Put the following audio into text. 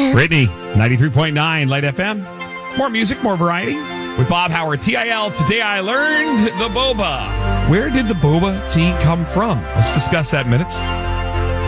Brittany, 93.9 Light FM. More music, more variety. With Bob Howard, TIL. Today I learned the boba. Where did the boba tea come from? Let's discuss that in minutes.